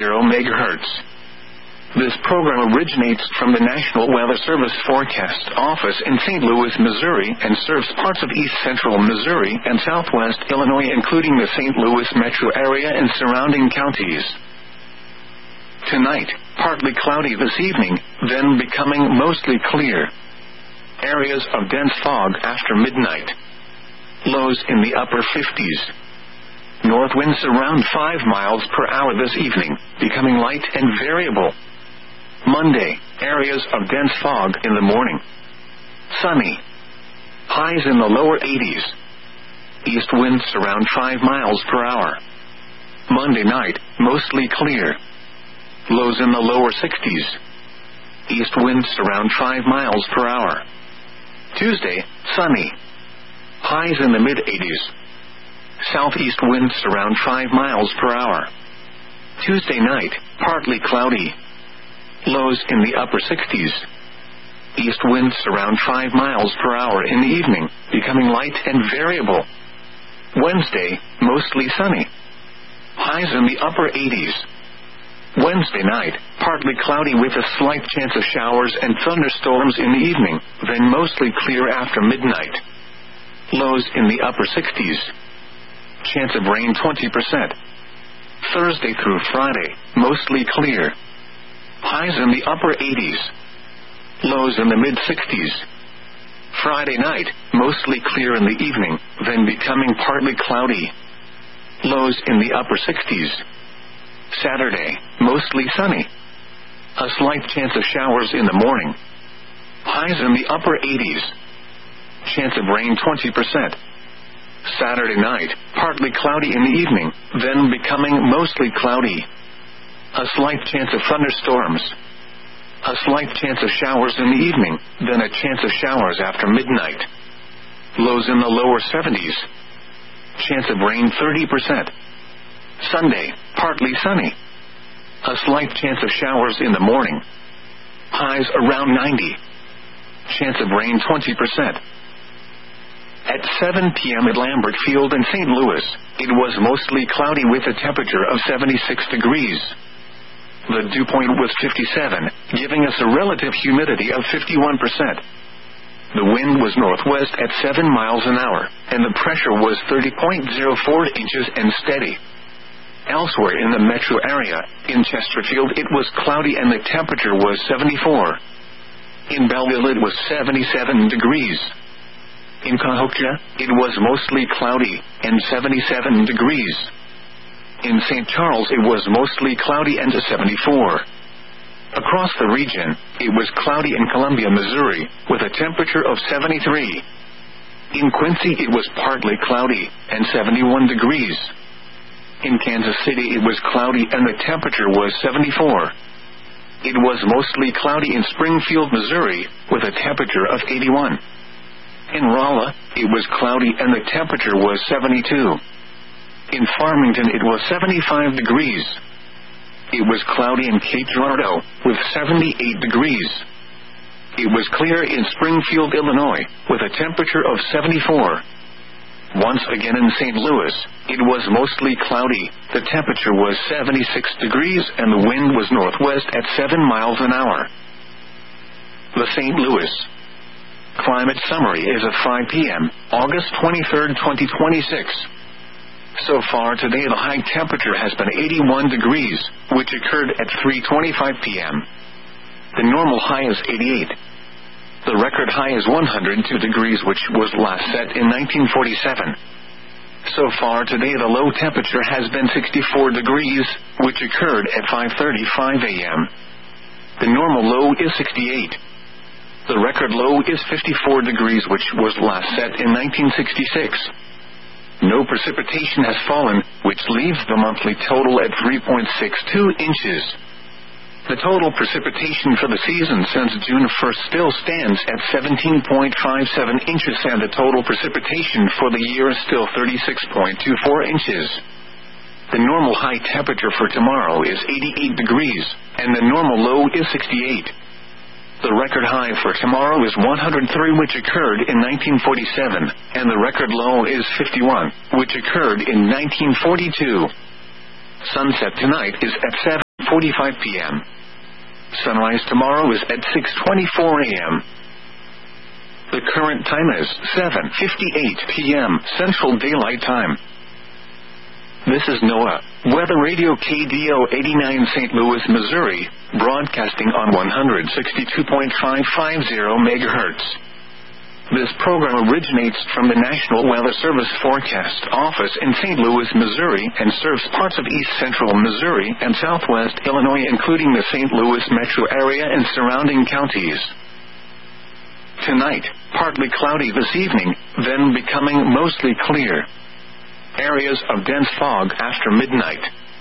MHz. This program originates from the National Weather Service Forecast Office in St. Louis, Missouri, and serves parts of east central Missouri and southwest Illinois, including the St. Louis metro area and surrounding counties. Tonight, partly cloudy this evening, then becoming mostly clear. Areas of dense fog after midnight. Lows in the upper 50s. North winds around 5 miles per hour this evening, becoming light and variable. Monday, areas of dense fog in the morning. Sunny. Highs in the lower 80s. East winds around 5 miles per hour. Monday night, mostly clear. Lows in the lower 60s. East winds around 5 miles per hour. Tuesday, sunny. Highs in the mid-80s. Southeast winds around 5 miles per hour. Tuesday night, partly cloudy. Lows in the upper 60s. East winds around 5 miles per hour in the evening, becoming light and variable. Wednesday, mostly sunny. Highs in the upper 80s. Wednesday night, partly cloudy with a slight chance of showers and thunderstorms in the evening, then mostly clear after midnight. Lows in the upper 60s. Chance of rain 20%. Thursday through Friday, mostly clear. Highs in the upper 80s. Lows in the mid-60s. Friday night, mostly clear in the evening, then becoming partly cloudy. Lows in the upper 60s. Saturday, mostly sunny. A slight chance of showers in the morning. Highs in the upper 80s. Chance of rain 20%. Saturday night, partly cloudy in the evening, then becoming mostly cloudy. A slight chance of thunderstorms. A slight chance of showers in the evening, then a chance of showers after midnight. Lows in the lower 70s. Chance of rain 30%. Sunday, partly sunny. A slight chance of showers in the morning. Highs around 90. Chance of rain 20%. At 7 p.m. at Lambert Field in St. Louis, it was mostly cloudy with a temperature of 76 degrees. The dew point was 57, giving us a relative humidity of 51%. The wind was northwest at 7 miles an hour, and the pressure was 30.04 inches and steady. Elsewhere in the metro area, in Chesterfield it was cloudy and the temperature was 74. In Belleville it was 77 degrees. In Cahokia, it was mostly cloudy and 77 degrees. In St. Charles it was mostly cloudy and 74. Across the region, it was cloudy in Columbia, Missouri, with a temperature of 73. In Quincy it was partly cloudy and 71 degrees. In Kansas City it was cloudy and the temperature was 74. It was mostly cloudy in Springfield, Missouri, with a temperature of 81. In Rolla, it was cloudy and the temperature was 72. In Farmington it was 75 degrees. It was cloudy in Cape Girardeau, with 78 degrees. It was clear in Springfield, Illinois, with a temperature of 74. Once again in St. Louis, it was mostly cloudy, the temperature was 76 degrees and the wind was northwest at 7 miles an hour. The St. Louis Climate Summary is at 5 p.m., August 23, 2026. So far today the high temperature has been 81 degrees, which occurred at 3:25 p.m. The normal high is 88. The record high is 102 degrees, which was last set in 1947. So far today the low temperature has been 64 degrees, which occurred at 5:35 a.m. The normal low is 68. The record low is 54 degrees, which was last set in 1966. No precipitation has fallen, which leaves the monthly total at 3.62 inches. The total precipitation for the season since June 1st still stands at 17.57 inches, and the total precipitation for the year is still 36.24 inches. The normal high temperature for tomorrow is 88 degrees, and the normal low is 68. The record high for tomorrow is 103, which occurred in 1947, and the record low is 51, which occurred in 1942. Sunset tonight is at 7. 7:45 p.m. Sunrise tomorrow is at 6:24 a.m. The current time is 7:58 p.m. Central Daylight Time. This is NOAA Weather Radio KDO 89 St. Louis, Missouri, broadcasting on 162.550 MHz. This program originates from the National Weather Service Forecast Office in St. Louis, Missouri, and serves parts of east central Missouri and southwest Illinois, including the St. Louis metro area and surrounding counties. Tonight, partly cloudy this evening, then becoming mostly clear. Areas of dense fog after midnight.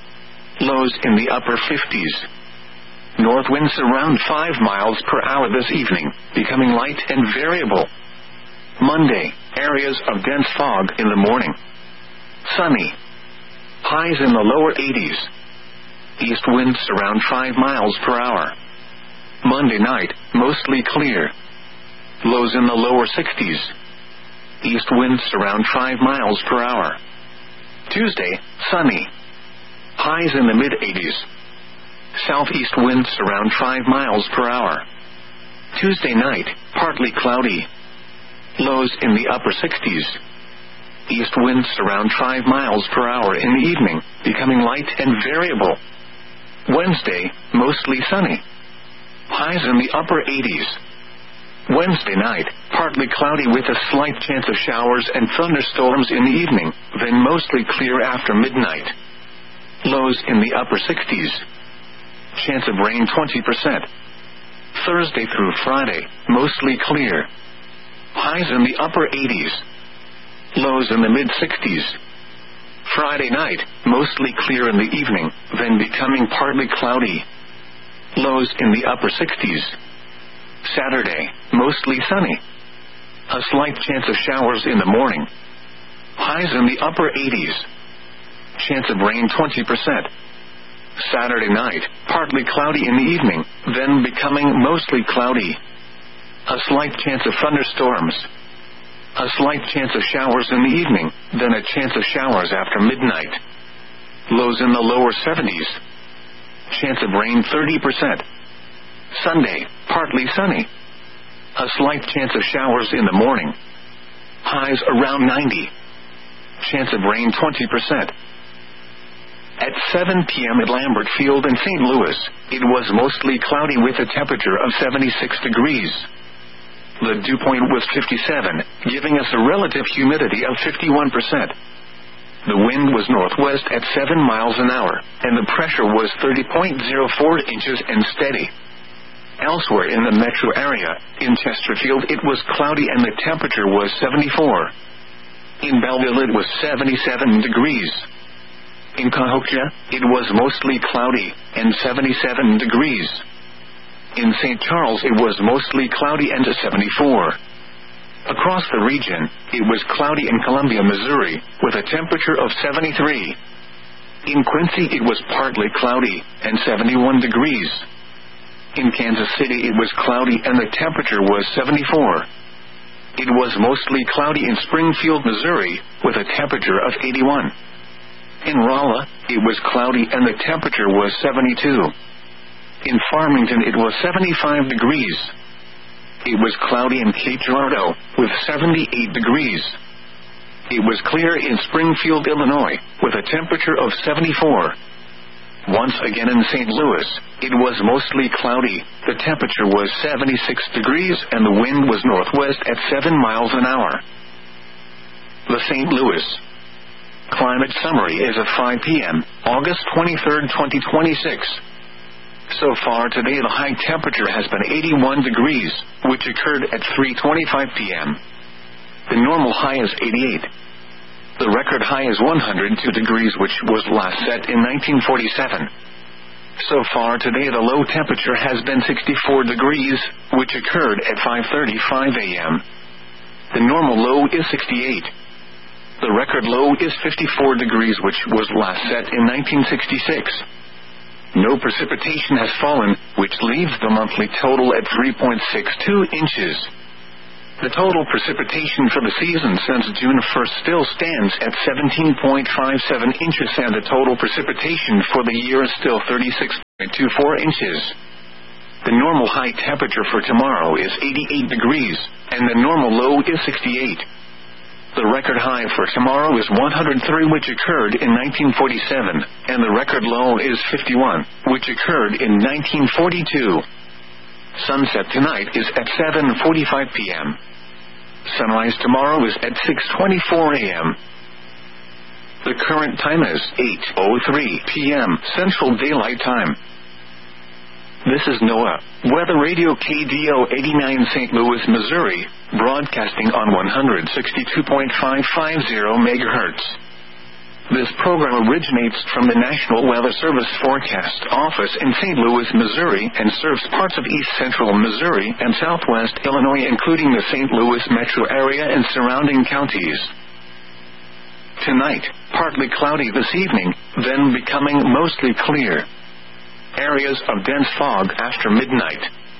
Lows in the upper 50s. North winds around 5 miles per hour this evening, becoming light and variable. Monday, areas of dense fog in the morning. Sunny. Highs in the lower 80s. East winds around 5 miles per hour. Monday night, mostly clear. Lows in the lower 60s. East winds around 5 miles per hour. Tuesday, sunny. Highs in the mid-80s. Southeast winds around 5 miles per hour. Tuesday night, partly cloudy. Lows in the upper 60s. East winds around 5 miles per hour in the evening, becoming light and variable. Wednesday, mostly sunny. Highs in the upper 80s. Wednesday night, partly cloudy with a slight chance of showers and thunderstorms in the evening, then mostly clear after midnight. Lows in the upper 60s. Chance of rain 20%. Thursday through Friday, mostly clear. Highs in the upper 80s. Lows in the mid-60s. Friday night, mostly clear in the evening, then becoming partly cloudy. Lows in the upper 60s. Saturday, mostly sunny. A slight chance of showers in the morning. Highs in the upper 80s. Chance of rain 20%. Saturday night, partly cloudy in the evening, then becoming mostly cloudy. A slight chance of thunderstorms. A slight chance of showers in the evening, then a chance of showers after midnight. Lows in the lower 70s. Chance of rain 30%. Sunday, partly sunny. A slight chance of showers in the morning. Highs around 90. Chance of rain 20%. At 7 p.m. at Lambert Field in St. Louis, it was mostly cloudy with a temperature of 76 degrees. The dew point was 57, giving us a relative humidity of 51%. The wind was northwest at 7 miles an hour, and the pressure was 30.04 inches and steady. Elsewhere in the metro area, in Chesterfield it was cloudy and the temperature was 74. In Belleville it was 77 degrees. In Cahokia, it was mostly cloudy and 77 degrees. In St. Charles it was mostly cloudy and 74. Across the region, it was cloudy in Columbia, Missouri, with a temperature of 73. In Quincy it was partly cloudy and 71 degrees. In Kansas City it was cloudy and the temperature was 74. It was mostly cloudy in Springfield, Missouri, with a temperature of 81. In Rolla, it was cloudy and the temperature was 72. In Farmington it was 75 degrees. It was cloudy in Cape Girardeau, with 78 degrees. It was clear in Springfield, Illinois, with a temperature of 74. Once again in St. Louis, it was mostly cloudy, the temperature was 76 degrees and the wind was northwest at 7 miles an hour. The St. Louis Climate Summary is at 5 p.m., August 23, 2026. So far today the high temperature has been 81 degrees, which occurred at 3:25 p.m. The normal high is 88. The record high is 102 degrees, which was last set in 1947. So far today the low temperature has been 64 degrees, which occurred at 5:35 a.m. The normal low is 68. The record low is 54 degrees, which was last set in 1966. No precipitation has fallen, which leaves the monthly total at 3.62 inches. The total precipitation for the season since June 1st still stands at 17.57 inches, and the total precipitation for the year is still 36.24 inches. The normal high temperature for tomorrow is 88 degrees, and the normal low is 68. The record high for tomorrow is 103, which occurred in 1947, and the record low is 51, which occurred in 1942. Sunset tonight is at 7:45 p.m. Sunrise tomorrow is at 6:24 a.m. The current time is 8:03 p.m. Central Daylight Time. This is NOAA Weather Radio KDO 89 St. Louis, Missouri, broadcasting on 162.550 MHz. This program originates from the National Weather Service Forecast Office in St. Louis, Missouri, and serves parts of east central Missouri and southwest Illinois, including the St. Louis metro area and surrounding counties. Tonight, partly cloudy this evening, then becoming mostly clear. Areas of dense fog after midnight.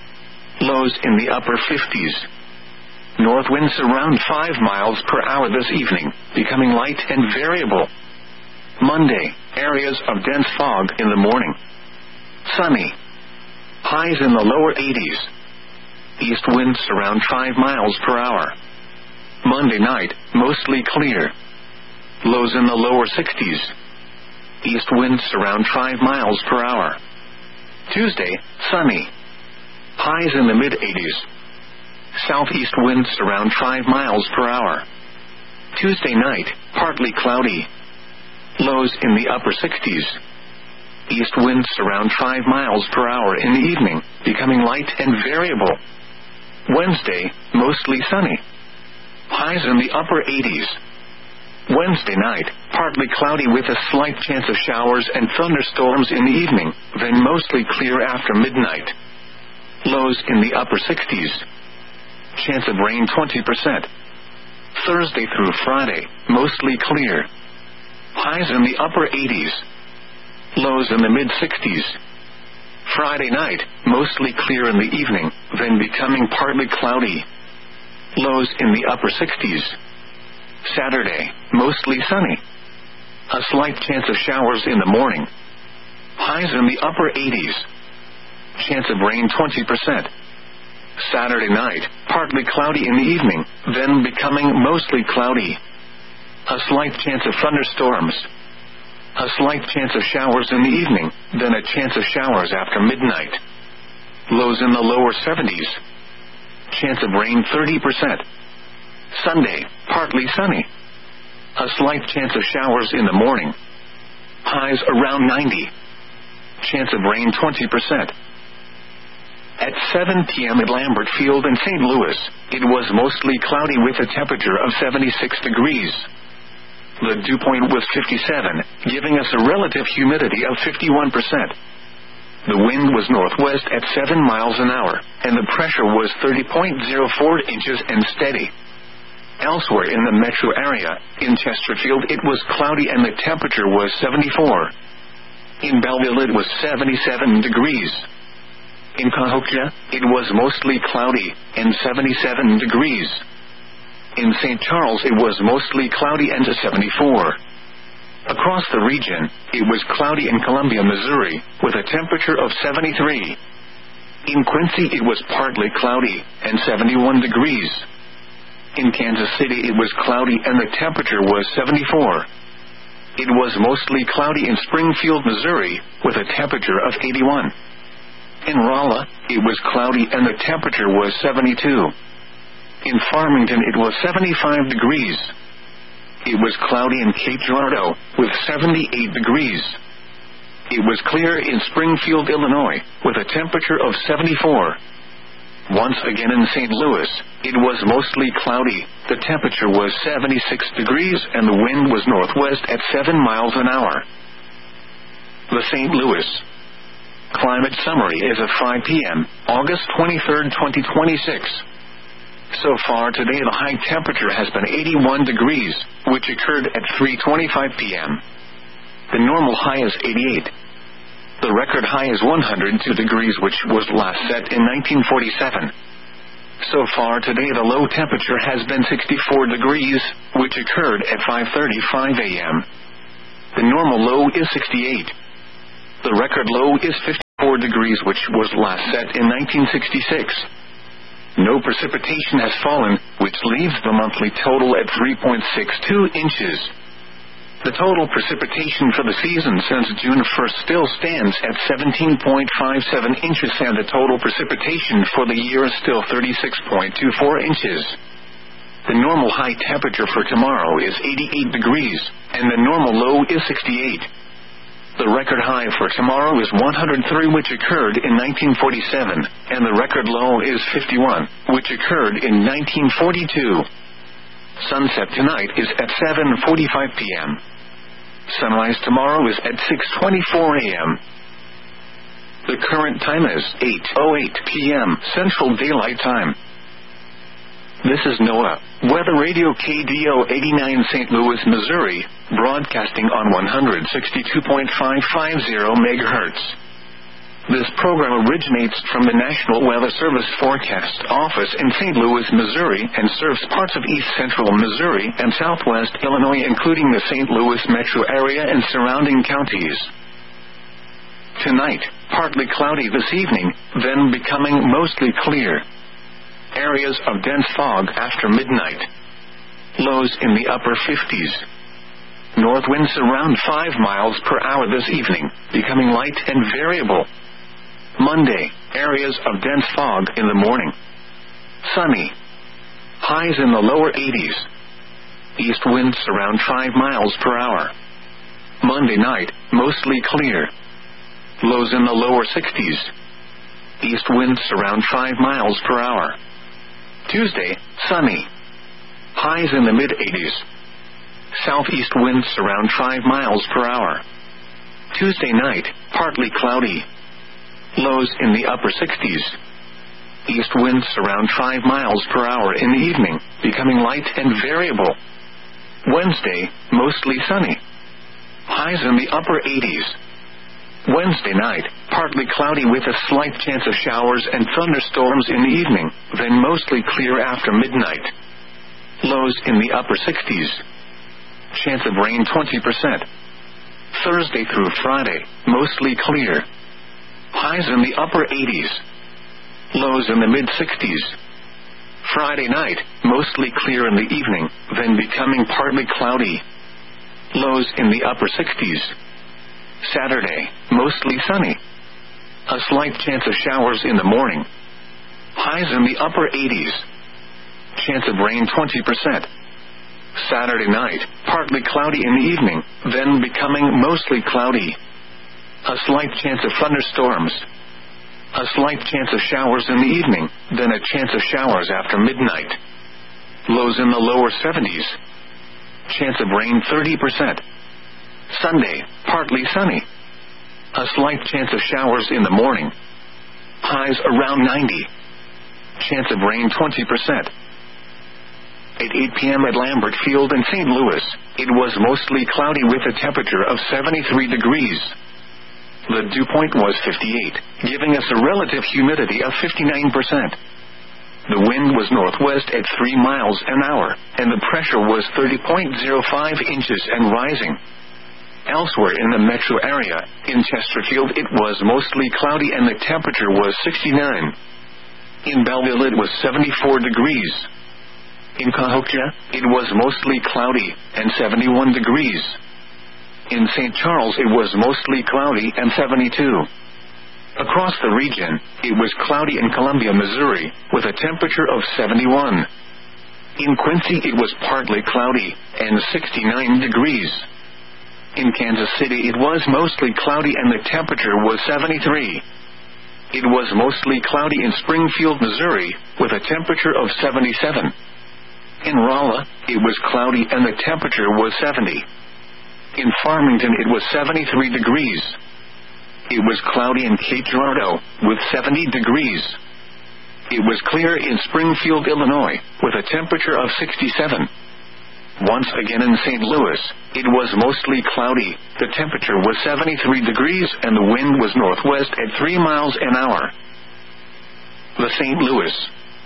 Lows in the upper 50s. North winds around 5 miles per hour this evening, becoming light and variable. Monday, areas of dense fog in the morning. Sunny. Highs in the lower 80s. East winds around 5 miles per hour. Monday night, mostly clear. Lows in the lower 60s. East winds around 5 miles per hour. Tuesday, sunny. Highs in the mid-80s. Southeast winds around 5 miles per hour. Tuesday night, partly cloudy. Lows in the upper 60s. East winds around 5 miles per hour in the evening, becoming light and variable. Wednesday, mostly sunny. Highs in the upper 80s. Wednesday night, partly cloudy with a slight chance of showers and thunderstorms in the evening, then mostly clear after midnight. Lows in the upper 60s. Chance of rain 20%. Thursday through Friday, mostly clear. Highs in the upper 80s. Lows in the mid-60s. Friday night, mostly clear in the evening, then becoming partly cloudy. Lows in the upper 60s. Saturday, mostly sunny. A slight chance of showers in the morning. Highs in the upper 80s. Chance of rain 20%. Saturday night, partly cloudy in the evening, then becoming mostly cloudy. A slight chance of thunderstorms. A slight chance of showers in the evening, then a chance of showers after midnight. Lows in the lower 70s. Chance of rain 30%. Sunday, partly sunny. A slight chance of showers in the morning. Highs around 90. Chance of rain 20%. At 7 p.m. at Lambert Field in St. Louis, it was mostly cloudy with a temperature of 76 degrees. The dew point was 57, giving us a relative humidity of 51%. The wind was northwest at 7 miles an hour, and the pressure was 30.04 inches and steady. Elsewhere in the metro area, in Chesterfield it was cloudy and the temperature was 74. In Belleville it was 77 degrees. In Cahokia, it was mostly cloudy and 77 degrees. In St. Charles it was mostly cloudy and 74. Across the region, it was cloudy in Columbia, Missouri, with a temperature of 73. In Quincy it was partly cloudy and 71 degrees. In Kansas City it was cloudy and the temperature was 74. It was mostly cloudy in Springfield, Missouri, with a temperature of 81. In Rolla, it was cloudy and the temperature was 72. In Farmington it was 75 degrees. It was cloudy in Cape Girardeau, with 78 degrees. It was clear in Springfield, Illinois, with a temperature of 74. Once again in St. Louis, it was mostly cloudy, the temperature was 76 degrees and the wind was northwest at 7 miles an hour. The St. Louis Climate Summary is at 5 p.m., August 23, 2026. So far today the high temperature has been 81 degrees, which occurred at 3:25 p.m. The normal high is 88. The record high is 102 degrees, which was last set in 1947. So far today the low temperature has been 64 degrees, which occurred at 5:35 a.m. The normal low is 68. The record low is 54 degrees, which was last set in 1966. No precipitation has fallen, which leaves the monthly total at 3.62 inches. The total precipitation for the season since June 1st still stands at 17.57 inches, and the total precipitation for the year is still 36.24 inches. The normal high temperature for tomorrow is 88 degrees, and the normal low is 68. The record high for tomorrow is 103, which occurred in 1947, and the record low is 51, which occurred in 1942. Sunset tonight is at 7:45 p.m. Sunrise tomorrow is at 6:24 a.m. The current time is 8:08 p.m. Central Daylight Time. This is NOAA Weather Radio KDO 89 St. Louis, Missouri, broadcasting on 162.550 MHz. This program originates from the National Weather Service Forecast Office in St. Louis, Missouri, and serves parts of east central Missouri and southwest Illinois, including the St. Louis metro area and surrounding counties. Tonight, partly cloudy this evening, then becoming mostly clear. Areas of dense fog after midnight. Lows in the upper 50s. North winds around 5 miles per hour this evening, becoming light and variable. Monday, areas of dense fog in the morning. Sunny. Highs in the lower 80s. East winds around 5 miles per hour. Monday night, mostly clear. Lows in the lower 60s. East winds around 5 miles per hour. Tuesday, sunny. Highs in the mid-80s. Southeast winds around 5 miles per hour. Tuesday night, partly cloudy. Lows in the upper 60s. East winds around 5 miles per hour in the evening, becoming light and variable. Wednesday, mostly sunny. Highs in the upper 80s. Wednesday night, partly cloudy with a slight chance of showers and thunderstorms in the evening, then mostly clear after midnight. Lows in the upper 60s. Chance of rain 20%. Thursday through Friday, mostly clear. Highs in the upper 80s. Lows in the mid-60s. Friday night, mostly clear in the evening, then becoming partly cloudy. Lows in the upper 60s. Saturday, mostly sunny. A slight chance of showers in the morning. Highs in the upper 80s. Chance of rain 20%. Saturday night, partly cloudy in the evening, then becoming mostly cloudy. A slight chance of thunderstorms. A slight chance of showers in the evening, then a chance of showers after midnight. Lows in the lower 70s. Chance of rain 30%. Sunday, partly sunny. A slight chance of showers in the morning. Highs around 90. Chance of rain 20%. At 8 p.m. at Lambert Field in St. Louis, it was mostly cloudy with a temperature of 73 degrees. The dew point was 58, giving us a relative humidity of 59%. The wind was northwest at 3 miles an hour, and the pressure was 30.05 inches and rising. Elsewhere in the metro area, in Chesterfield it was mostly cloudy and the temperature was 69. In Belleville it was 74 degrees. In Cahokia, it was mostly cloudy and 71 degrees. In St. Charles it was mostly cloudy and 72. Across the region, it was cloudy in Columbia, Missouri, with a temperature of 71. In Quincy it was partly cloudy and 69 degrees. In Kansas City it was mostly cloudy and the temperature was 73. It was mostly cloudy in Springfield, Missouri, with a temperature of 77. In Rolla, it was cloudy and the temperature was 70. In Farmington it was 73 degrees. It was cloudy in Cape Girardeau, with 70 degrees. It was clear in Springfield, Illinois, with a temperature of 67. Once again in St. Louis, it was mostly cloudy, the temperature was 73 degrees and the wind was northwest at 3 miles an hour. The St. Louis.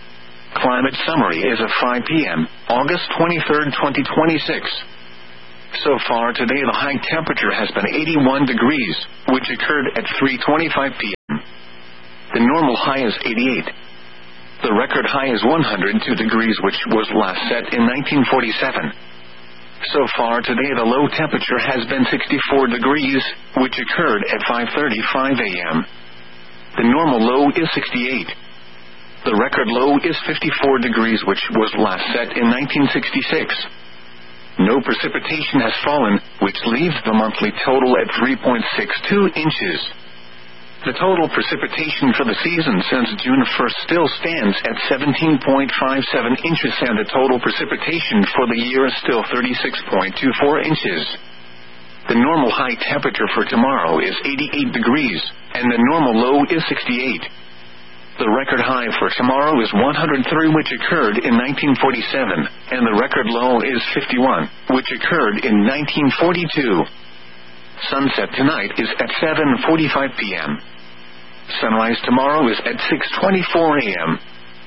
Climate summary is of 5 p.m., August 23, 2026. So far today the high temperature has been 81 degrees, which occurred at 3:25 p.m. The normal high is 88. The record high is 102 degrees, which was last set in 1947. So far today the low temperature has been 64 degrees, which occurred at 5:35 a.m. The normal low is 68. The record low is 54 degrees, which was last set in 1966. No precipitation has fallen, which leaves the monthly total at 3.62 inches. The total precipitation for the season since June 1st still stands at 17.57 inches, and the total precipitation for the year is still 36.24 inches. The normal high temperature for tomorrow is 88 degrees, and the normal low is 68. The record high for tomorrow is 103, which occurred in 1947, and the record low is 51, which occurred in 1942. Sunset tonight is at 7:45 p.m. Sunrise tomorrow is at 6:24 a.m.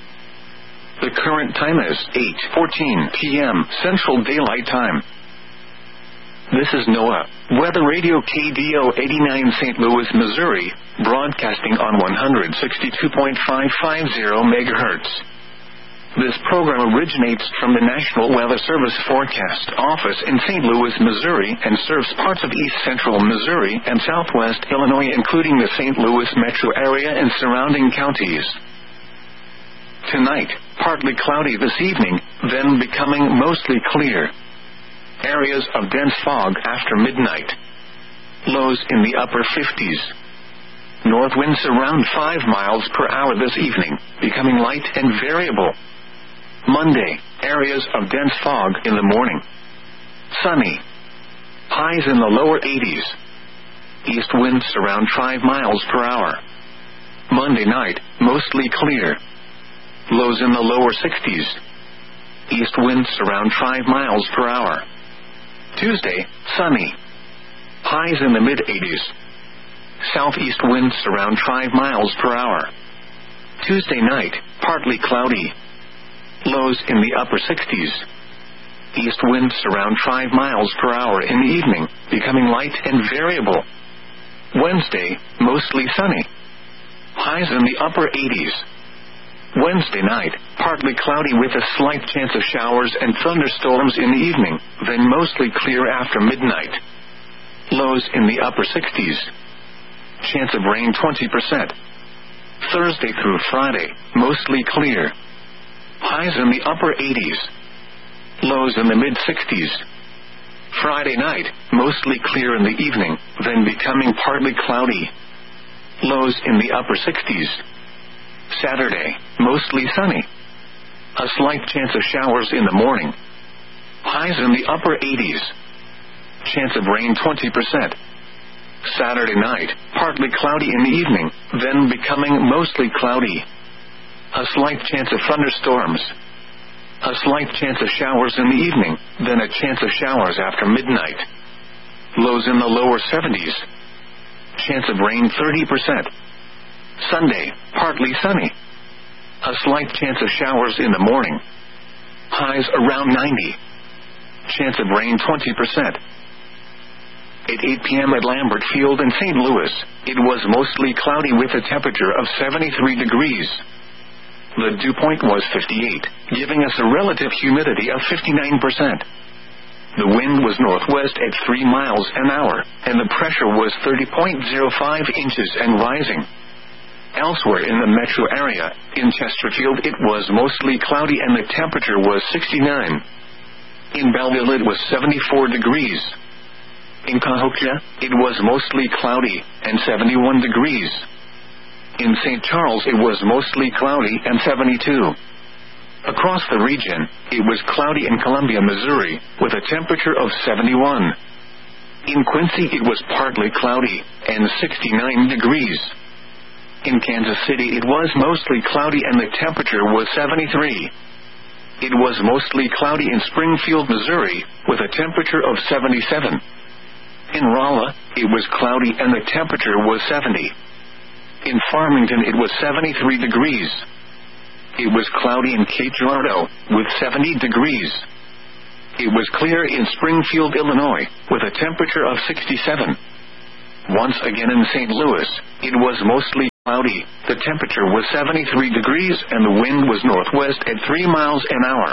The current time is 8:14 p.m. Central Daylight Time. This is NOAA Weather Radio KDO 89 St. Louis, Missouri, broadcasting on 162.550 MHz. This program originates from the National Weather Service Forecast Office in St. Louis, Missouri, and serves parts of east central Missouri and southwest Illinois, including the St. Louis metro area and surrounding counties. Tonight, partly cloudy this evening, then becoming mostly clear. Areas of dense fog after midnight. Lows in the upper 50s. North winds around 5 miles per hour this evening, becoming light and variable. Monday, areas of dense fog in the morning. Sunny. Highs in the lower 80s. East winds around 5 miles per hour. Monday night, mostly clear. Lows in the lower 60s. East winds around 5 miles per hour. Tuesday, sunny. Highs in the mid-80s. Southeast winds around 5 miles per hour. Tuesday night, partly cloudy. Lows in the upper 60s. East winds around 5 miles per hour in the evening, becoming light and variable. Wednesday, mostly sunny. Highs in the upper 80s. Wednesday night, partly cloudy with a slight chance of showers and thunderstorms in the evening, then mostly clear after midnight. Lows in the upper 60s. Chance of rain 20%. Thursday through Friday, mostly clear. Highs in the upper 80s. Lows in the mid-60s. Friday night, mostly clear in the evening, then becoming partly cloudy. Lows in the upper 60s. Saturday, mostly sunny. A slight chance of showers in the morning. Highs in the upper 80s. Chance of rain 20%. Saturday night, partly cloudy in the evening, then becoming mostly cloudy. A slight chance of thunderstorms. A slight chance of showers in the evening, then a chance of showers after midnight. Lows in the lower 70s. Chance of rain 30%. Sunday, partly sunny. A slight chance of showers in the morning. Highs around 90. Chance of rain 20%. At 8 p.m. at Lambert Field in St. Louis, it was mostly cloudy with a temperature of 73 degrees. The dew point was 58, giving us a relative humidity of 59%. The wind was northwest at 3 miles an hour, and the pressure was 30.05 inches and rising. Elsewhere in the metro area, in Chesterfield it was mostly cloudy and the temperature was 69. In Belleville it was 74 degrees. In Cahokia, it was mostly cloudy and 71 degrees. In St. Charles it was mostly cloudy and 72. Across the region, it was cloudy in Columbia, Missouri, with a temperature of 71. In Quincy it was partly cloudy and 69 degrees. In Kansas City it was mostly cloudy and the temperature was 73. It was mostly cloudy in Springfield, Missouri, with a temperature of 77. In Rolla, it was cloudy and the temperature was 70. In Farmington it was 73 degrees. it was cloudy in Cape Girardeau, with 70 degrees. It was clear in Springfield, Illinois, with a temperature of 67. Once again in St. Louis, it was mostly cloudy. The temperature was 73 degrees and the wind was northwest at 3 miles an hour.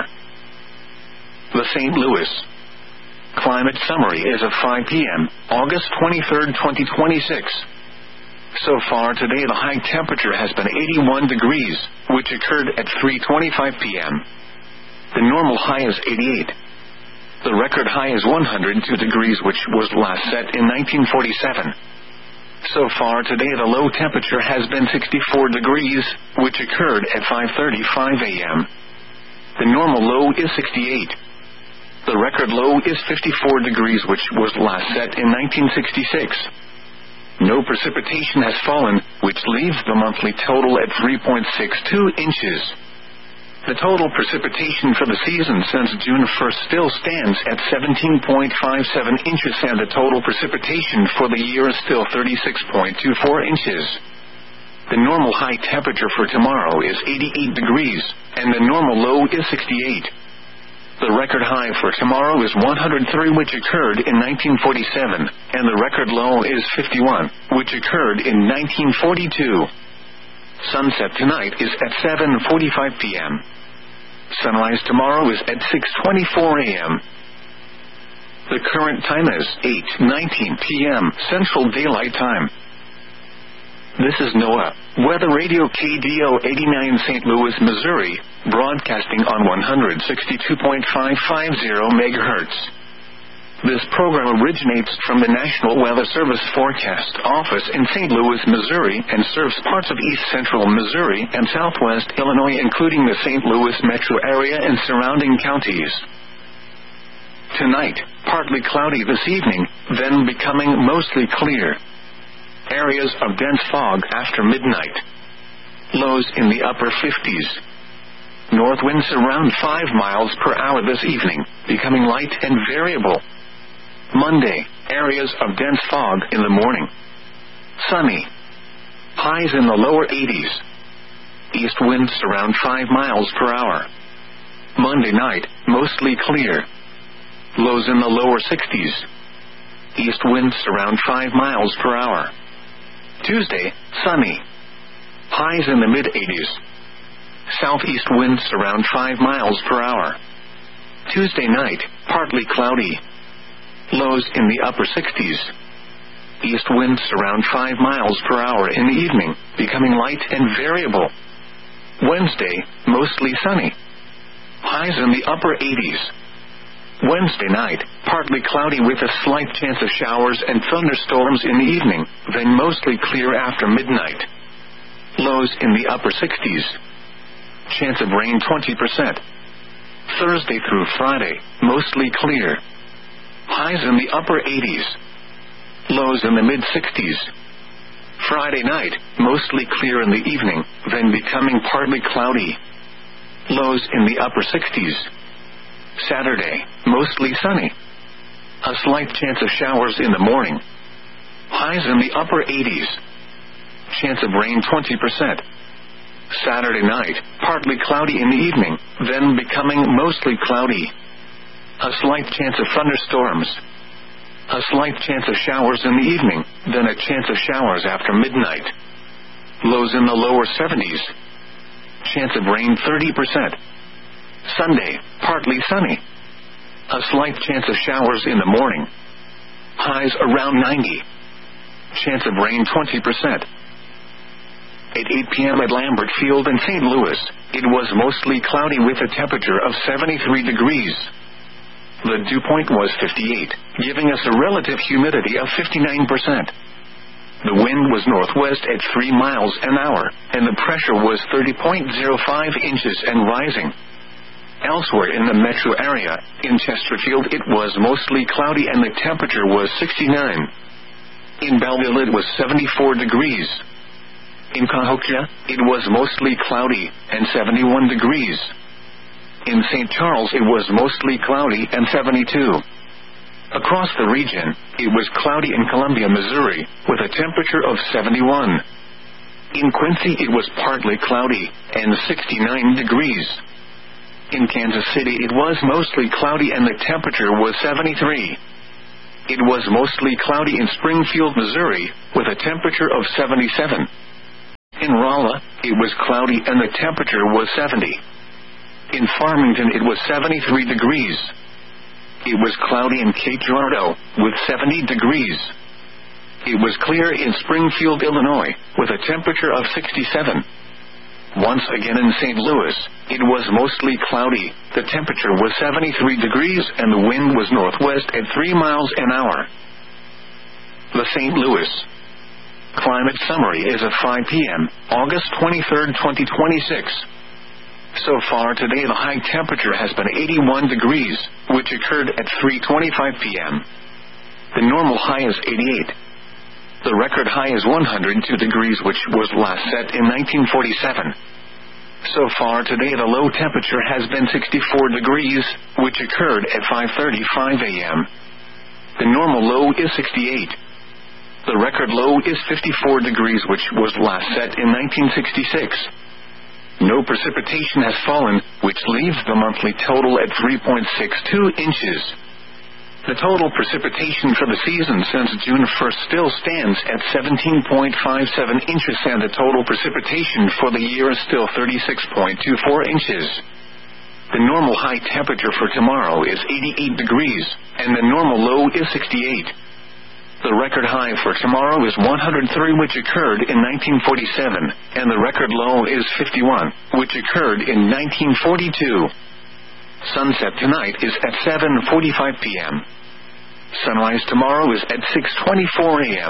The St. Louis Climate Summary is of 5 p.m., August 23, 2026. So far today the high temperature has been 81 degrees, which occurred at 3:25 p.m. The normal high is 88. The record high is 102 degrees, which was last set in 1947. So far today the low temperature has been 64 degrees, which occurred at 5:35 a.m. The normal low is 68. The record low is 54 degrees, which was last set in 1966. No precipitation has fallen, which leaves the monthly total at 3.62 inches. The total precipitation for the season since June 1st still stands at 17.57 inches, and the total precipitation for the year is still 36.24 inches. The normal high temperature for tomorrow is 88 degrees, and the normal low is 68. The record high for tomorrow is 103, which occurred in 1947, and the record low is 51, which occurred in 1942. Sunset tonight is at 7:45 p.m. Sunrise tomorrow is at 6:24 a.m. The current time is 8:19 p.m. Central Daylight Time. This is NOAA Weather Radio KDO 89 St. Louis, Missouri, broadcasting on 162.550 MHz. This program originates from the National Weather Service Forecast Office in St. Louis, Missouri, and serves parts of east central Missouri and southwest Illinois, including the St. Louis metro area and surrounding counties. Tonight, partly cloudy this evening, then becoming mostly clear. Areas of dense fog after midnight. Lows in the upper 50s. North winds around 5 miles per hour this evening, becoming light and variable. Monday, areas of dense fog in the morning. Sunny. Highs in the lower 80s. East winds around 5 miles per hour. Monday night, mostly clear. Lows in the lower 60s. East winds around 5 miles per hour. Tuesday, sunny. Highs in the mid-80s. Southeast winds around 5 miles per hour. Tuesday night, partly cloudy. Lows in the upper 60s. East winds around 5 miles per hour in the evening, becoming light and variable. Wednesday, mostly sunny. Highs in the upper 80s. Wednesday night, partly cloudy with a slight chance of showers and thunderstorms in the evening, then mostly clear after midnight. Lows in the upper 60s. Chance of rain 20%. Thursday through Friday, mostly clear. Highs in the upper 80s. Lows in the mid-60s. Friday night, mostly clear in the evening, then becoming partly cloudy. Lows in the upper 60s. Saturday, mostly sunny. A slight chance of showers in the morning. Highs in the upper 80s. Chance of rain 20%. Saturday night, partly cloudy in the evening, then becoming mostly cloudy. A slight chance of thunderstorms. A slight chance of showers in the evening, then a chance of showers after midnight. Lows in the lower 70s. Chance of rain 30%. Sunday, partly sunny. A slight chance of showers in the morning. Highs around 90. Chance of rain 20%. At 8 p.m. at Lambert Field in St. Louis, it was mostly cloudy with a temperature of 73 degrees. The dew point was 58, giving us a relative humidity of 59%. The wind was northwest at 3 miles an hour, and the pressure was 30.05 inches and rising. Elsewhere in the metro area, in Chesterfield it was mostly cloudy and the temperature was 69. In Belleville it was 74 degrees. In Cahokia, it was mostly cloudy and 71 degrees. In St. Charles it was mostly cloudy and 72. Across the region, it was cloudy in Columbia, Missouri, with a temperature of 71. In Quincy it was partly cloudy, and 69 degrees. In Kansas City it was mostly cloudy and the temperature was 73. It was mostly cloudy in Springfield, Missouri, with a temperature of 77. In Rolla, it was cloudy and the temperature was 70. In Farmington it was 73 degrees. It was cloudy in Cape Girardeau, with 70 degrees. It was clear in Springfield, Illinois, with a temperature of 67. Once again in St. Louis, it was mostly cloudy, the temperature was 73 degrees and the wind was northwest at 3 miles an hour. The St. Louis Climate Summary is at 5 p.m., August 23, 2026. So far today the high temperature has been 81 degrees, which occurred at 3:25 p.m. The normal high is 88. The record high is 102 degrees, which was last set in 1947. So far today the low temperature has been 64 degrees, which occurred at 5:35 a.m. The normal low is 68. The record low is 54 degrees, which was last set in 1966. No precipitation has fallen, which leaves the monthly total at 3.62 inches. The total precipitation for the season since June 1st still stands at 17.57 inches, and the total precipitation for the year is still 36.24 inches. The normal high temperature for tomorrow is 88 degrees, and the normal low is 68. The record high for tomorrow is 103, which occurred in 1947, and the record low is 51, which occurred in 1942. Sunset tonight is at 7:45 p.m. Sunrise tomorrow is at 6:24 a.m.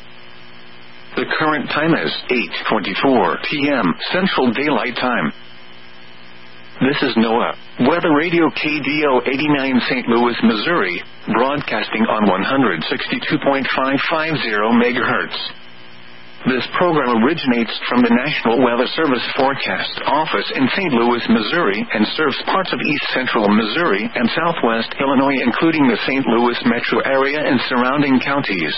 The current time is 8:24 p.m. Central Daylight Time. This is NOAA Weather Radio KDO 89 St. Louis, Missouri, broadcasting on 162.550 MHz. This program originates from the National Weather Service Forecast Office in St. Louis, Missouri, and serves parts of east central Missouri and southwest Illinois, including the St. Louis metro area and surrounding counties.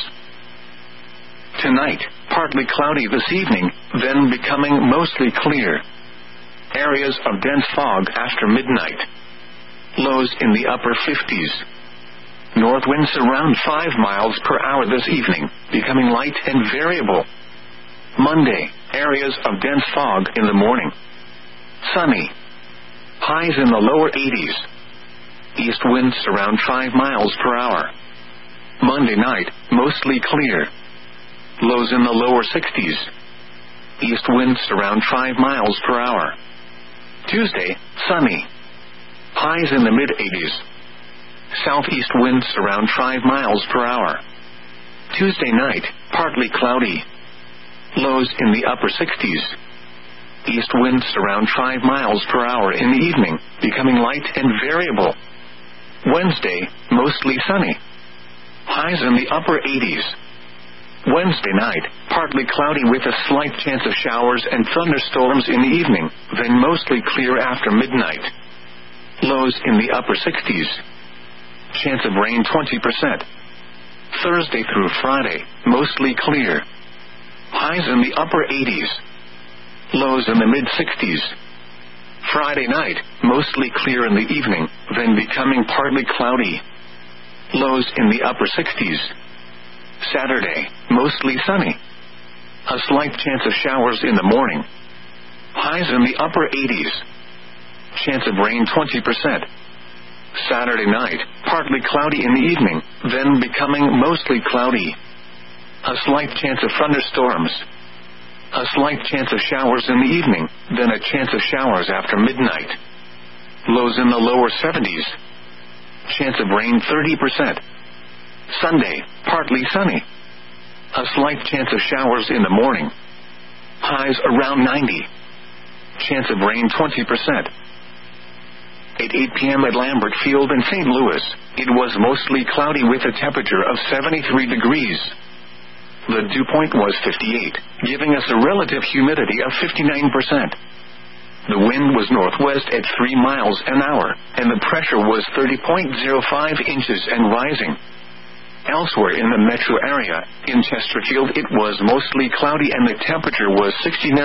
Tonight, partly cloudy this evening, then becoming mostly clear. Areas of dense fog after midnight. Lows in the upper 50s. North winds around 5 miles per hour this evening, becoming light and variable. Monday, areas of dense fog in the morning. Sunny. Highs in the lower 80s. East winds around 5 miles per hour. Monday night, mostly clear. Lows in the lower 60s. East winds around 5 miles per hour. Tuesday, sunny. Highs in the mid-80s. Southeast winds around 5 miles per hour. Tuesday night, partly cloudy. Lows in the upper 60s. East winds around 5 miles per hour in the evening, becoming light and variable. Wednesday, mostly sunny. Highs in the upper 80s. Wednesday night, partly cloudy with a slight chance of showers and thunderstorms in the evening, then mostly clear after midnight. Lows in the upper 60s. Chance of rain 20%. Thursday through Friday, mostly clear. Highs in the upper 80s. Lows in the mid-60s. Friday night, mostly clear in the evening, then becoming partly cloudy. Lows in the upper 60s. Saturday, mostly sunny. A slight chance of showers in the morning. Highs in the upper 80s. Chance of rain 20%. Saturday night, partly cloudy in the evening, then becoming mostly cloudy. A slight chance of thunderstorms. A slight chance of showers in the evening, then a chance of showers after midnight. Lows in the lower 70s. Chance of rain 30%. Sunday, partly sunny. A slight chance of showers in the morning. Highs around 90. Chance of rain 20%. At 8 p.m. at Lambert Field in St. Louis, it was mostly cloudy with a temperature of 73 degrees. The dew point was 58, giving us a relative humidity of 59%. The wind was northwest at 3 miles an hour, and the pressure was 30.05 inches and rising. Elsewhere in the metro area, in Chesterfield it was mostly cloudy and the temperature was 69.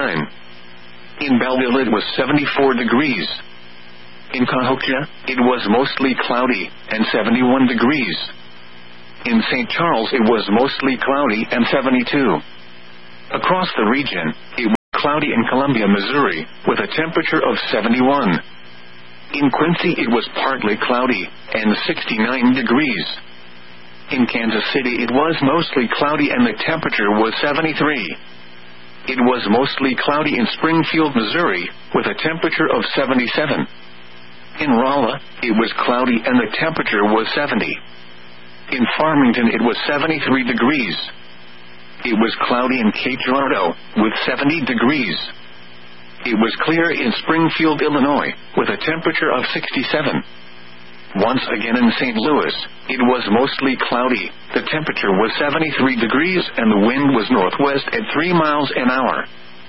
In Belleville it was 74 degrees. In Cahokia, it was mostly cloudy and 71 degrees. In St. Charles it was mostly cloudy and 72. Across the region, it was cloudy in Columbia, Missouri, with a temperature of 71. In Quincy it was partly cloudy and 69 degrees. In Kansas City it was mostly cloudy and the temperature was 73. It was mostly cloudy in Springfield, Missouri, with a temperature of 77. In Rolla, it was cloudy and the temperature was 70. In Farmington it was 73 degrees. It was cloudy in Cape Girardeau, with 70 degrees. It was clear in Springfield, Illinois, with a temperature of 67. Once again in St. Louis, it was mostly cloudy, the temperature was 73 degrees and the wind was northwest at 3 miles an hour.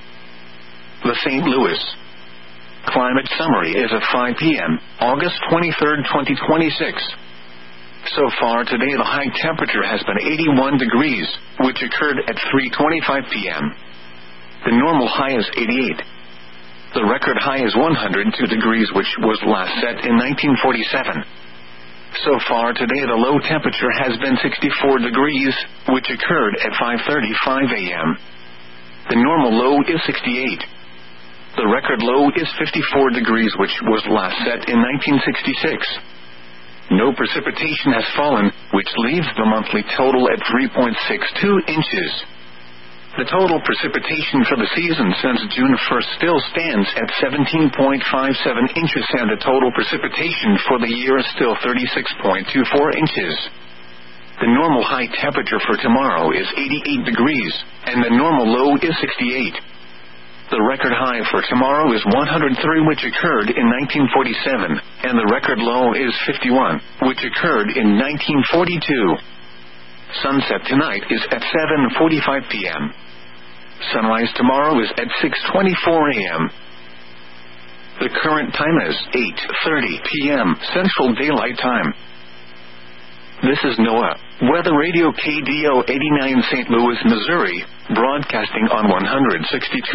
The St. Louis Climate Summary is at 5 p.m., August 23, 2026. So far today the high temperature has been 81 degrees, which occurred at 3:25 p.m. The normal high is 88. The record high is 102 degrees, which was last set in 1947. So far today the low temperature has been 64 degrees, which occurred at 5:35 a.m. The normal low is 68. The record low is 54 degrees, which was last set in 1966. No precipitation has fallen, which leaves the monthly total at 3.62 inches. The total precipitation for the season since June 1st still stands at 17.57 inches, and the total precipitation for the year is still 36.24 inches. The normal high temperature for tomorrow is 88 degrees, and the normal low is 68. The record high for tomorrow is 103, which occurred in 1947, and the record low is 51, which occurred in 1942. Sunset tonight is at 7:45 p.m. Sunrise tomorrow is at 6:24 a.m. The current time is 8:30 p.m. Central Daylight Time. This is NOAA Weather Radio KDO 89 St. Louis, Missouri, broadcasting on 162.550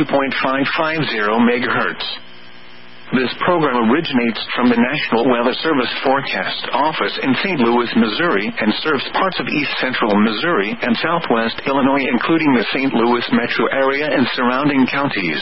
MHz. This program originates from the National Weather Service Forecast Office in St. Louis, Missouri, and serves parts of east central Missouri and southwest Illinois, including the St. Louis metro area and surrounding counties.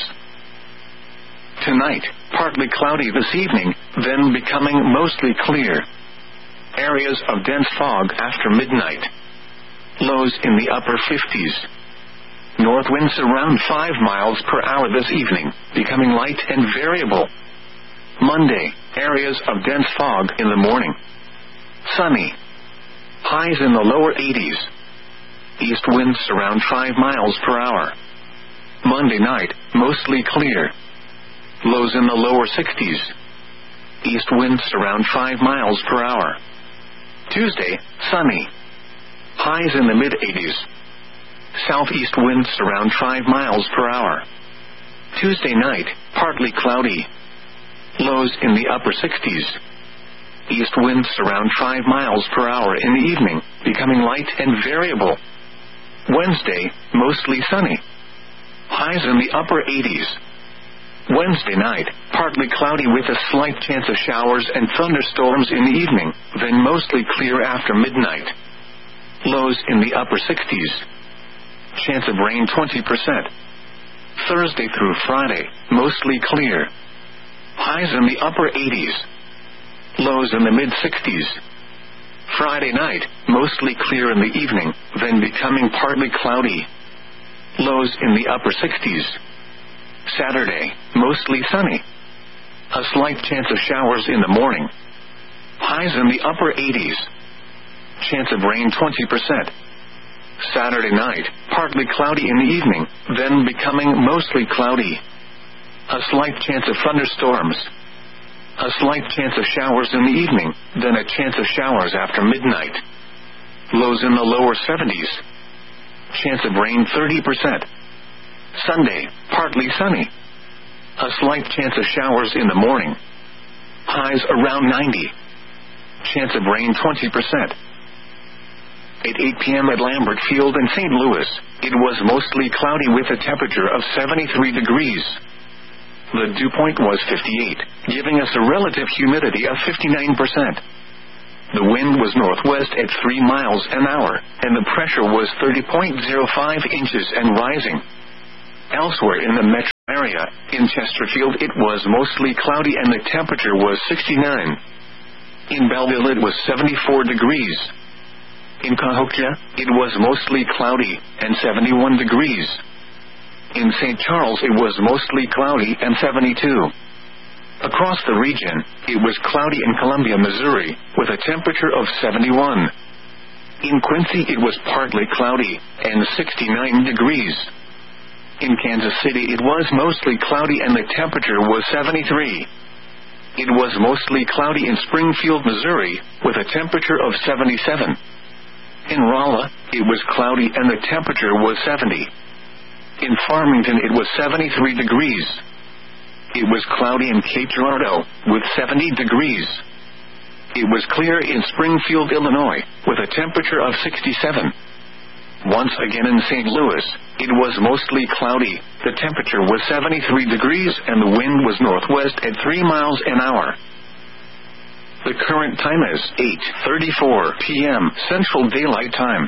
Tonight, partly cloudy this evening, then becoming mostly clear. Areas of dense fog after midnight. Lows in the upper 50s. North winds around 5 miles per hour this evening, becoming light and variable. Monday, areas of dense fog in the morning. Sunny. Highs in the lower 80s. East winds around 5 miles per hour. Monday night, mostly clear. Lows in the lower 60s. East winds around 5 miles per hour. Tuesday, sunny. Highs in the mid-80s. Southeast winds around 5 miles per hour. Tuesday night, partly cloudy. Lows in the upper 60s. East winds around 5 miles per hour in the evening, becoming light and variable. Wednesday, mostly sunny. Highs in the upper 80s. Wednesday night, partly cloudy with a slight chance of showers and thunderstorms in the evening, then mostly clear after midnight. Lows in the upper 60s. Chance of rain 20%. Thursday through Friday, mostly clear. Highs in the upper 80s. Lows in the mid-60s. Friday night, mostly clear in the evening, then becoming partly cloudy. Lows in the upper 60s. Saturday, mostly sunny. A slight chance of showers in the morning. Highs in the upper 80s. Chance of rain 20%. Saturday night, partly cloudy in the evening, then becoming mostly cloudy. A slight chance of thunderstorms. A slight chance of showers in the evening, then a chance of showers after midnight. Lows in the lower 70s. Chance of rain 30%. Sunday, partly sunny. A slight chance of showers in the morning. Highs around 90. Chance of rain 20%. At 8 p.m. at Lambert Field in St. Louis, it was mostly cloudy with a temperature of 73 degrees. The dew point was 58, giving us a relative humidity of 59%. The wind was northwest at 3 miles an hour, and the pressure was 30.05 inches and rising. Elsewhere in the metro area, in Chesterfield it was mostly cloudy and the temperature was 69. In Belleville it was 74 degrees. In Cahokia, it was mostly cloudy and 71 degrees. In St. Charles it was mostly cloudy and 72. Across the region, it was cloudy in Columbia, Missouri, with a temperature of 71. In Quincy it was partly cloudy and 69 degrees. In Kansas City it was mostly cloudy and the temperature was 73. It was mostly cloudy in Springfield, Missouri, with a temperature of 77. In Rolla, it was cloudy and the temperature was 70. In Farmington it was 73 degrees. It was cloudy in Cape Girardeau, with 70 degrees. It was clear in Springfield, Illinois, with a temperature of 67. Once again in St. Louis, it was mostly cloudy, the temperature was 73 degrees and the wind was northwest at 3 miles an hour. The current time is 8:34 p.m. Central Daylight Time.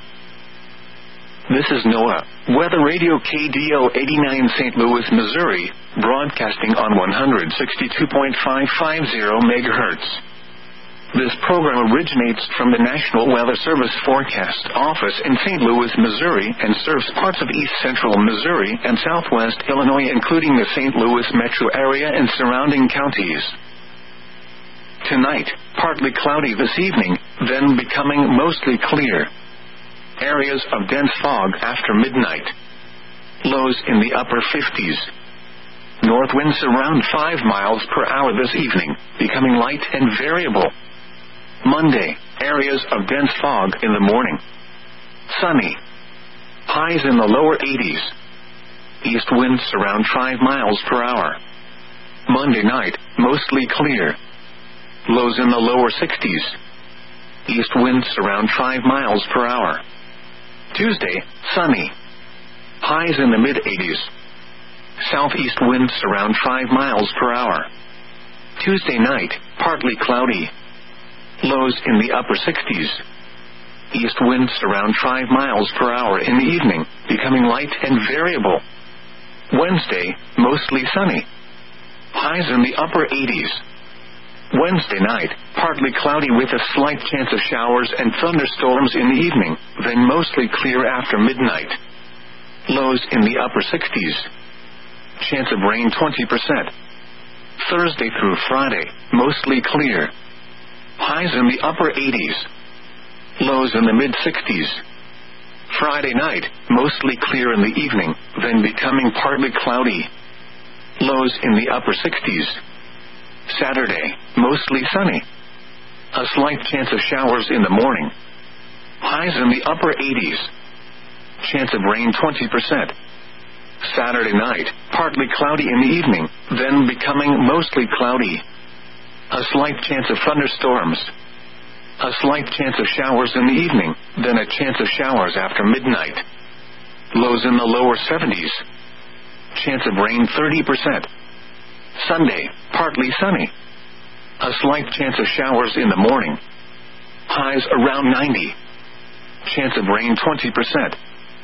This is NOAA, Weather Radio KDO 89 St. Louis, Missouri, broadcasting on 162.550 MHz. This program originates from the National Weather Service Forecast Office in St. Louis, Missouri, and serves parts of east central Missouri and southwest Illinois, including the St. Louis metro area and surrounding counties. Tonight, partly cloudy this evening, then becoming mostly clear. Areas of dense fog after midnight. Lows in the upper 50s. North winds around 5 miles per hour this evening, becoming light and variable. Monday, areas of dense fog in the morning. Sunny. Highs in the lower 80s. East winds around 5 miles per hour. Monday night, mostly clear. Lows in the lower 60s. East winds around 5 miles per hour. Tuesday, sunny. Highs in the mid-80s. Southeast winds around 5 miles per hour. Tuesday night, partly cloudy. Lows in the upper 60s. East winds around 5 miles per hour in the evening, becoming light and variable. Wednesday, mostly sunny. Highs in the upper 80s. Wednesday night, partly cloudy with a slight chance of showers and thunderstorms in the evening, then mostly clear after midnight. Lows in the upper 60s. Chance of rain 20%. Thursday through Friday, mostly clear. Highs in the upper 80s. Lows in the mid-60s. Friday night, mostly clear in the evening, then becoming partly cloudy. Lows in the upper 60s. Saturday, mostly sunny. A slight chance of showers in the morning. Highs in the upper 80s. Chance of rain 20%. Saturday night, partly cloudy in the evening, then becoming mostly cloudy. A slight chance of thunderstorms. A slight chance of showers in the evening, then a chance of showers after midnight. Lows in the lower 70s. Chance of rain 30%. Sunday, partly sunny. A slight chance of showers in the morning. Highs around 90. Chance of rain 20%.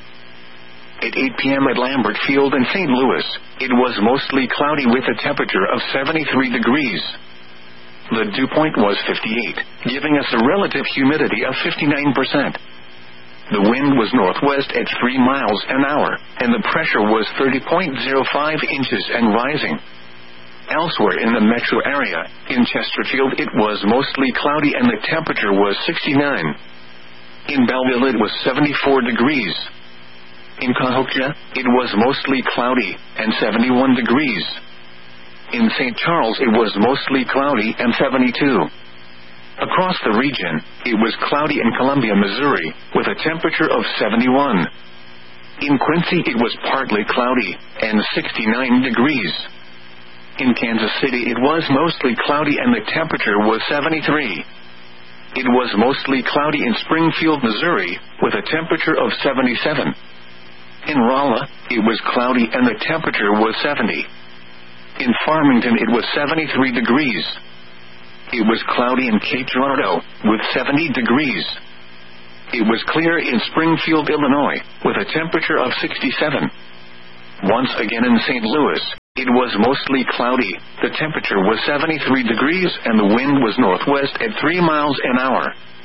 At 8 p.m. at Lambert Field in St. Louis, it was mostly cloudy with a temperature of 73 degrees. The dew point was 58, giving us a relative humidity of 59%. The wind was northwest at 3 miles an hour, and the pressure was 30.05 inches and rising. Elsewhere in the metro area, in Chesterfield it was mostly cloudy and the temperature was 69. In Belleville it was 74 degrees. In Cahokia, it was mostly cloudy and 71 degrees. In St. Charles it was mostly cloudy and 72. Across the region, it was cloudy in Columbia, Missouri, with a temperature of 71. In Quincy it was partly cloudy and 69 degrees. In Kansas City it was mostly cloudy and the temperature was 73. it was mostly cloudy in Springfield, Missouri, with a temperature of 77. In Rolla, it was cloudy and the temperature was 70. In Farmington, it was 73 degrees. It was cloudy in Cape Girardeau, with 70 degrees. It was clear in Springfield, Illinois, with a temperature of 67. Once again in St. Louis, it was mostly cloudy, the temperature was 73 degrees and the wind was northwest at 3 miles an hour.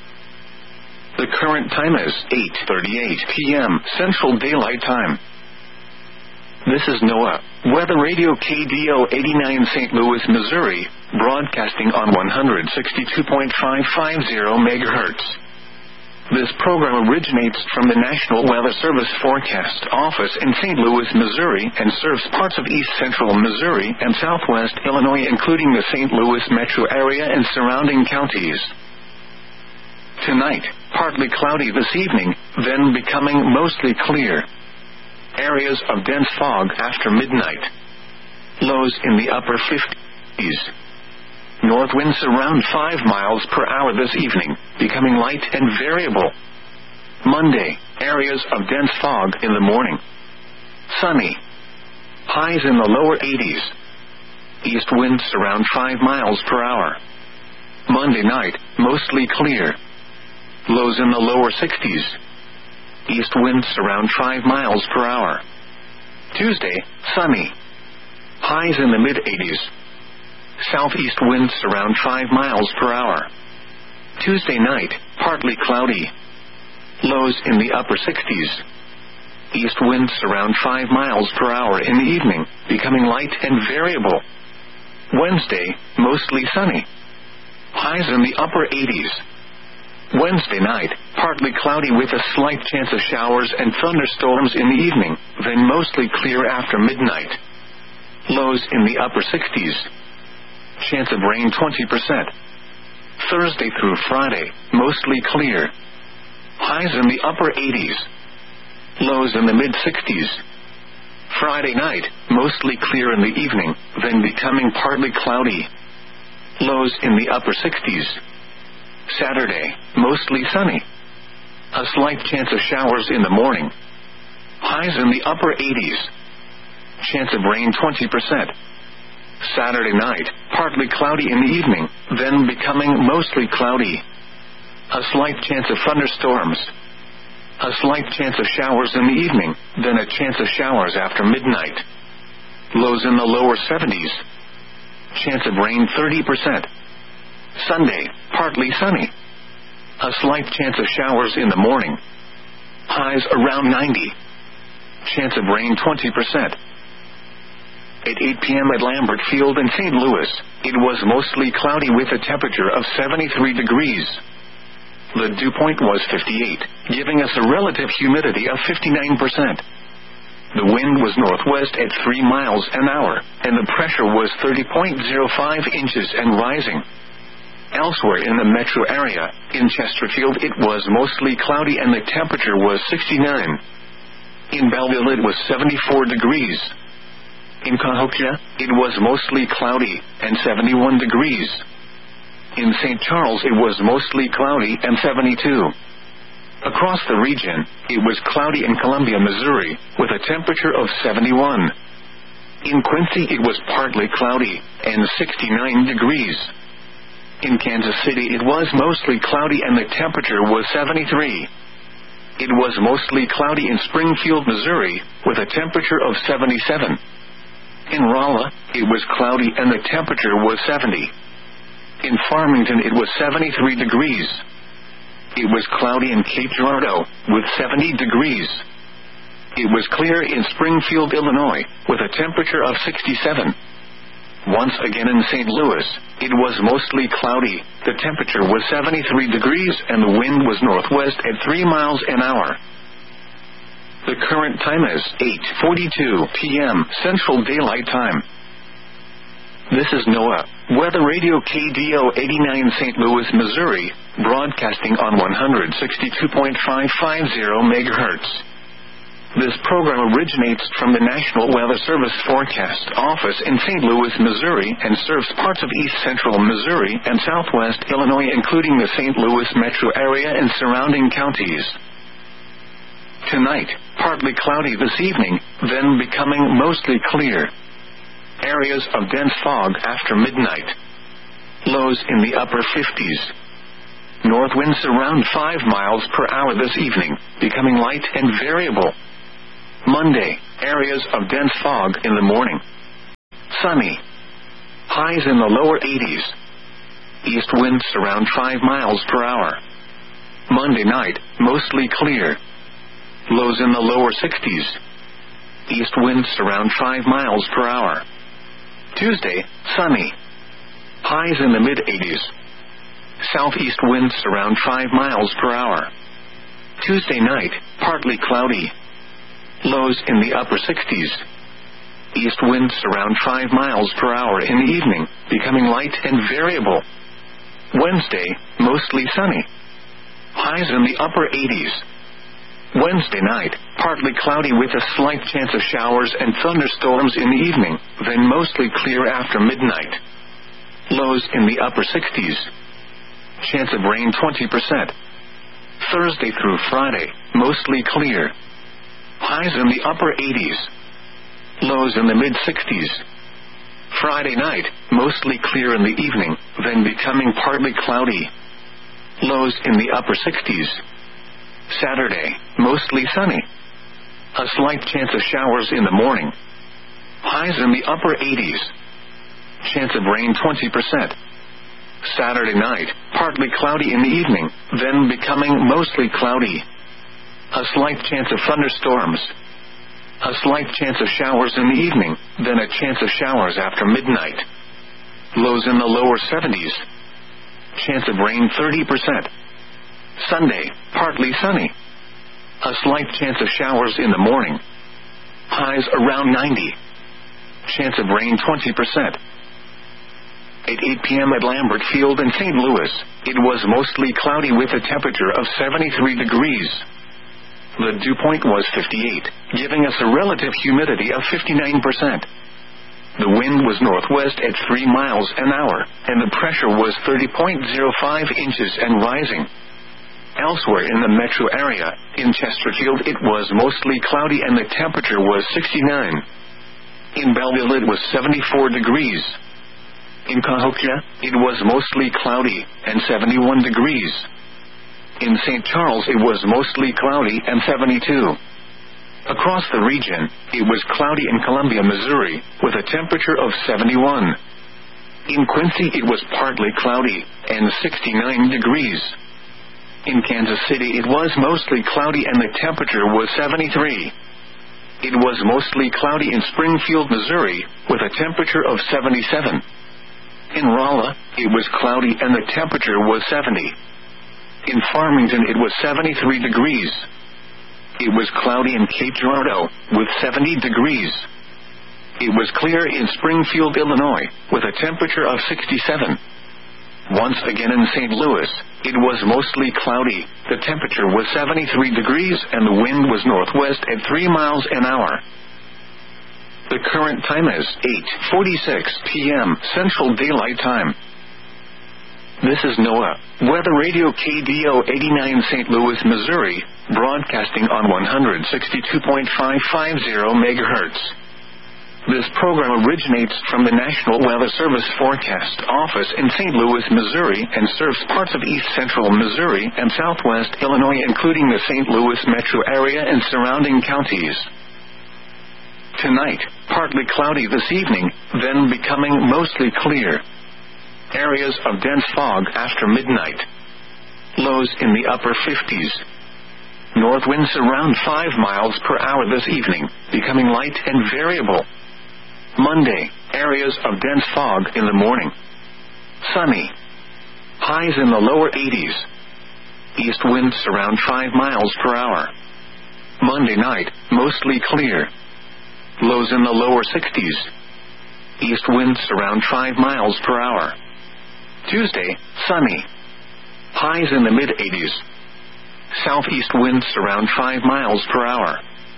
The current time is 8:38 p.m. Central Daylight Time. This is NOAA Weather Radio KDO 89 St. Louis, Missouri, broadcasting on 162.550 MHz. This program originates from the National Weather Service Forecast Office in St. Louis, Missouri, and serves parts of east central Missouri and southwest Illinois, including the St. Louis metro area and surrounding counties. Tonight, partly cloudy this evening, then becoming mostly clear. Areas of dense fog after midnight. Lows in the upper 50s. North winds around 5 miles per hour this evening, becoming light and variable. Monday, areas of dense fog in the morning. Sunny. Highs in the lower 80s. East winds around 5 miles per hour. Monday night, mostly clear. Lows in the lower 60s. East winds around 5 miles per hour. Tuesday, sunny. Highs in the mid-80s. Southeast winds around 5 miles per hour. Tuesday night, partly cloudy. Lows in the upper 60s. East winds around 5 miles per hour in the evening, becoming light and variable. Wednesday, mostly sunny. Highs in the upper 80s. Wednesday night, partly cloudy with a slight chance of showers and thunderstorms in the evening, then mostly clear after midnight. Lows in the upper 60s. Chance of rain 20%. Thursday through Friday, mostly clear. Highs in the upper 80s. Lows in the mid-60s. Friday night, mostly clear in the evening, then becoming partly cloudy. Lows in the upper 60s. Saturday, mostly sunny. A slight chance of showers in the morning. Highs in the upper 80s. Chance of rain 20%. Saturday night, partly cloudy in the evening, then becoming mostly cloudy. A slight chance of thunderstorms. A slight chance of showers in the evening, then a chance of showers after midnight. Lows in the lower 70s. Chance of rain 30%. Sunday, partly sunny. A slight chance of showers in the morning. Highs around 90. Chance of rain 20%. At 8 p.m. at Lambert Field in St. Louis, it was mostly cloudy with a temperature of 73 degrees. The dew point was 58, giving us a relative humidity of 59%. The wind was northwest at 3 miles an hour, and the pressure was 30.05 inches and rising. Elsewhere in the metro area, in Chesterfield, it was mostly cloudy and the temperature was 69. In Belleville, it was 74 degrees. In Cahokia, it was mostly cloudy and 71 degrees. In St. Charles, it was mostly cloudy and 72. Across the region, it was cloudy in Columbia, Missouri, with a temperature of 71. In Quincy, it was partly cloudy and 69 degrees. In Kansas City, it was mostly cloudy and the temperature was 73. It was mostly cloudy in Springfield, Missouri, with a temperature of 77. In Rolla, it was cloudy and the temperature was 70. In Farmington, it was 73 degrees. It was cloudy in Cape Girardeau, with 70 degrees. It was clear in Springfield, Illinois, with a temperature of 67. Once again in St. Louis, it was mostly cloudy, the temperature was 73 degrees and the wind was northwest at 3 miles an hour. The current time is 8:42 p.m. Central Daylight Time. This is NOAA Weather Radio KDO 89 St. Louis, Missouri, broadcasting on 162.550 MHz. This program originates from the National Weather Service Forecast Office in St. Louis, Missouri, and serves parts of east central Missouri and southwest Illinois, including the St. Louis metro area and surrounding counties. Tonight, partly cloudy this evening, then becoming mostly clear. Areas of dense fog after midnight. Lows in the upper 50s. North winds around 5 miles per hour this evening, becoming light and variable. Monday, areas of dense fog in the morning. Sunny. Highs in the lower 80s. East winds around 5 miles per hour. Monday night, mostly clear. Lows in the lower 60s. East winds around 5 miles per hour. Tuesday, sunny. Highs in the mid-80s. Southeast winds around 5 miles per hour. Tuesday night, partly cloudy. Lows in the upper 60s. East winds around 5 miles per hour in the evening, becoming light and variable. Wednesday, mostly sunny. Highs in the upper 80s. Wednesday night, partly cloudy with a slight chance of showers and thunderstorms in the evening, then mostly clear after midnight. Lows in the upper 60s. Chance of rain 20%. Thursday through Friday, mostly clear. Highs in the upper 80s. Lows in the mid-60s. Friday night, mostly clear in the evening, then becoming partly cloudy. Lows in the upper 60s. Saturday, mostly sunny. A slight chance of showers in the morning. Highs in the upper 80s. Chance of rain 20%. Saturday night, partly cloudy in the evening, then becoming mostly cloudy. A slight chance of thunderstorms. A slight chance of showers in the evening, then a chance of showers after midnight. Lows in the lower 70s. Chance of rain 30%. Sunday, partly sunny. A slight chance of showers in the morning. Highs around 90. Chance of rain 20%. At 8 p.m. at Lambert Field in St. Louis, it was mostly cloudy with a temperature of 73 degrees. The dew point was 58, giving us a relative humidity of 59%. The wind was northwest at 3 miles an hour, and the pressure was 30.05 inches and rising. Elsewhere in the metro area, in Chesterfield it was mostly cloudy and the temperature was 69. In Belleville it was 74 degrees. In Cahokia, it was mostly cloudy and 71 degrees. In St. Charles it was mostly cloudy and 72. Across the region, it was cloudy in Columbia, Missouri, with a temperature of 71. In Quincy it was partly cloudy and 69 degrees. In Kansas City it was mostly cloudy and the temperature was 73. It was mostly cloudy in Springfield, Missouri, with a temperature of 77. In Rolla, it was cloudy and the temperature was 70. In Farmington it was 73 degrees. It was cloudy in Cape Girardeau, with 70 degrees. It was clear in Springfield, Illinois, with a temperature of 67. Once again in St. Louis, it was mostly cloudy, the temperature was 73 degrees and the wind was northwest at 3 miles an hour. The current time is 8:46 p.m. Central Daylight Time. This is NOAA, Weather Radio KDO 89 St. Louis, Missouri, broadcasting on 162.550 MHz. This program originates from the National Weather Service Forecast Office in St. Louis, Missouri, and serves parts of east central Missouri and southwest Illinois, including the St. Louis metro area and surrounding counties. Tonight, partly cloudy this evening, then becoming mostly clear. Areas of dense fog after midnight. Lows in the upper 50s. North winds around 5 miles per hour this evening, becoming light and variable. Monday, areas of dense fog in the morning. Sunny. Highs in the lower 80s. East winds around 5 miles per hour. Monday night, mostly clear. Lows in the lower 60s. East winds around 5 miles per hour. Tuesday, sunny. Highs in the mid-80s. Southeast winds around 5 miles per hour.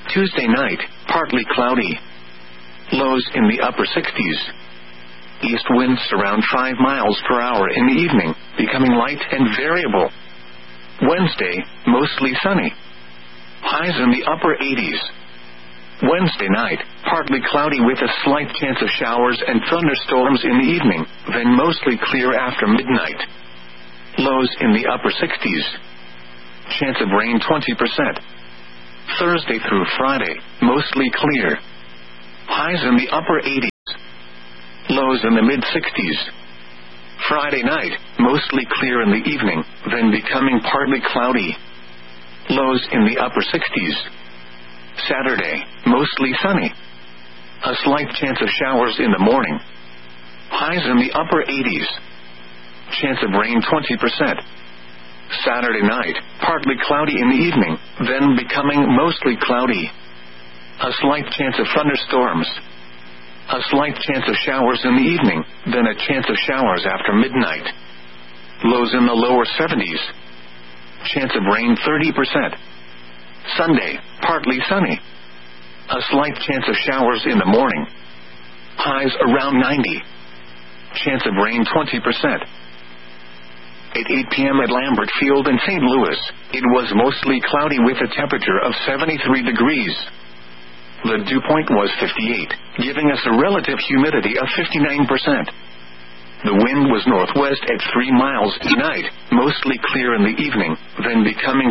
Tuesday night, partly cloudy. Lows in the upper 60s. East winds around 5 miles per hour in the evening, becoming light and variable. Wednesday, mostly sunny. Highs in the upper 80s. Wednesday night, partly cloudy with a slight chance of showers and thunderstorms in the evening, then mostly clear after midnight. Lows in the upper 60s. Chance of rain 20%. Thursday through Friday, mostly clear. Highs in the upper 80s. Lows in the mid-60s. Friday night, mostly clear in the evening, then becoming partly cloudy. Lows in the upper 60s. Saturday, mostly sunny. A slight chance of showers in the morning. Highs in the upper 80s. Chance of rain 20%. Saturday night, partly cloudy in the evening, then becoming mostly cloudy. A slight chance of thunderstorms. A slight chance of showers in the evening, then a chance of showers after midnight. Lows in the lower 70s. Chance of rain 30%. Sunday, partly sunny. A slight chance of showers in the morning. Highs around 90. Chance of rain 20%. At 8 p.m. at Lambert Field in St. Louis, it was mostly cloudy with a temperature of 73 degrees. The dew point was 58, giving us a relative humidity of 59%. The wind was northwest at 3 miles tonight, mostly clear in the evening, then becoming